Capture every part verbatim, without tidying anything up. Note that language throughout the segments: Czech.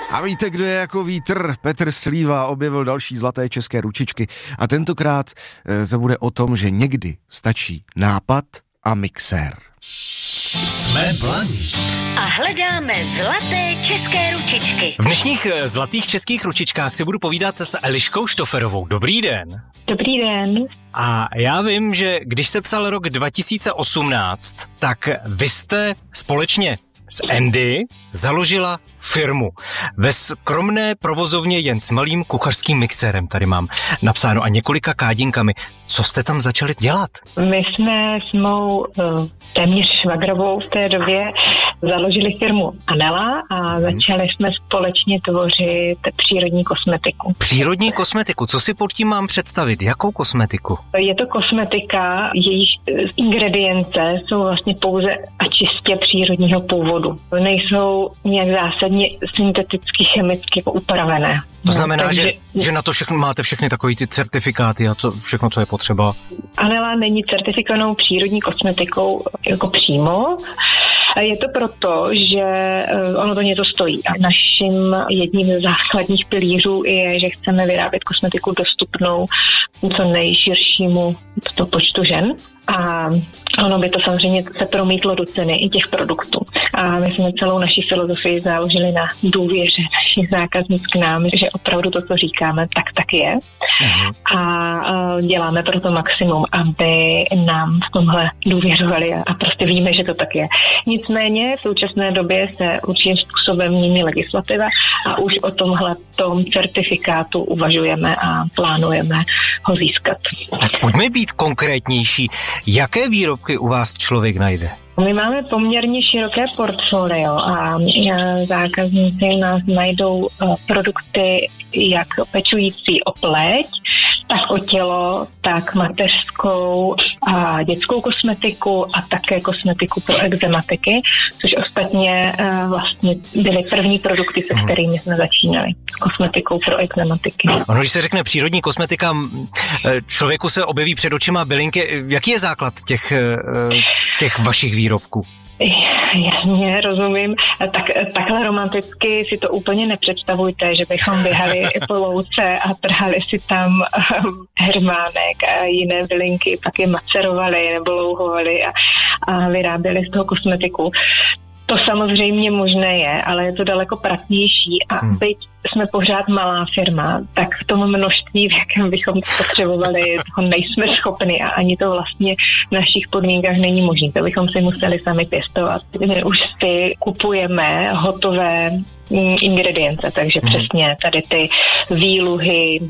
A víte, kdo je jako vítr? Petr Slíva objevil další zlaté české ručičky a tentokrát to bude o tom, že někdy stačí nápad a mixér. Jsme Blaník a hledáme zlaté české ručičky. V dnešních zlatých českých ručičkách si budu povídat s Eliškou Štoferovou. Dobrý den. Dobrý den. A já vím, že když se psal rok dva tisíce osmnáct, tak vy jste společně s Andy založila firmu ve skromné provozovně jen s malým kuchařským mixérem, tady mám napsáno, a několika kádinkami. Co jste tam začali dělat? My jsme s mou uh, téměř švagrovou v té době založili firmu Anela a začali jsme společně tvořit přírodní kosmetiku. Přírodní kosmetiku, co si pod tím mám představit? Jakou kosmetiku? Je to kosmetika, jejíž ingredience jsou vlastně pouze a čistě přírodního původu. Nejsou nějak zásadně synteticky, chemicky upravené. To znamená, no, takže, že, že na to všechno máte všechny takový ty certifikáty a co, všechno, co je potřeba? Anela není certifikovanou přírodní kosmetikou jako přímo. Je to proto, že ono to něco stojí. A naším jedním z základních pilířů je, že chceme vyrábět kosmetiku dostupnou co nejširšímu to počtu žen. A ono by to samozřejmě se promítlo do ceny i těch produktů. A my jsme celou naši filozofii založili na důvěře našich zákazníků k nám, že opravdu to, co říkáme, tak tak je. Mhm. A děláme pro to maximum, aby nám v tomhle důvěřovali a prostě víme, že to tak je. Nicméně v současné době se určitým způsobem mění legislativa a už o tomhle tom certifikátu uvažujeme a plánujeme ho získat. Tak pojďme být konkrétnější. Jaké výrobky u vás člověk najde? My máme poměrně široké portfolio a zákazníci u nás najdou produkty jak pečující o pleť, tak o tělo, tak mateřskou a dětskou kosmetiku a také kosmetiku pro ekzematiky, což ostatně vlastně byly první produkty, se kterými jsme začínali. Kosmetikou pro ekzematiky. Ono, když se řekne přírodní kosmetika, člověku se objeví před očima bylinky. Jaký je základ těch, těch vašich výrobků? Jasně, rozumím. Tak, takhle romanticky si to úplně nepředstavujte, že bychom běhali po louce a trhali si tam hermánek a jiné bylinky, pak je macerovali nebo louhovali a, a vyráběli z toho kosmetiku. To samozřejmě možné je, ale je to daleko pracnější a hmm. byť jsme pořád malá firma, tak v tom množství, v jakém bychom to potřebovali, toho nejsme schopni a ani to vlastně v našich podmínkách není možné. To bychom si museli sami pěstovat. My už si kupujeme hotové ingredience, takže hmm. přesně tady ty výluhy,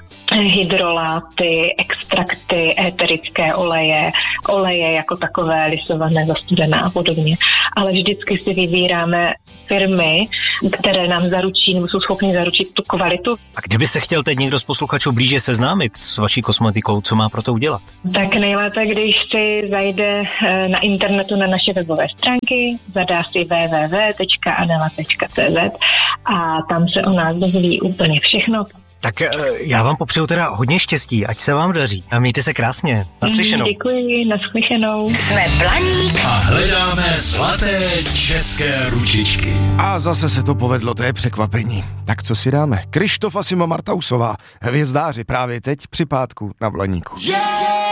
hydroláty, extrakty, éterické oleje, oleje jako takové, lisované, zastudené a podobně. Ale vždycky si vybíráme firmy, které nám zaručí, nebo jsou schopni zaručit tu kvalitu. A kdyby se chtěl teď někdo z posluchačů blíže seznámit s vaší kosmetikou, co má pro to udělat? Tak nejlépe, když si zajde na internetu na naše webové stránky, zadá si w w w tečka anela tečka c z a tam se o nás dozví úplně všechno. Tak já vám popřeju teda hodně štěstí, ať se vám daří. A mějte se krásně. Naslyšenou. Děkuji, naslyšenou. Jsme Blaník a hledáme zlaté české ručičky. A zase se to povedlo, to je překvapení. Tak co si dáme? Krištof a Sima Martausová, hvězdáři právě teď při pátku na Blaníku. Yeah!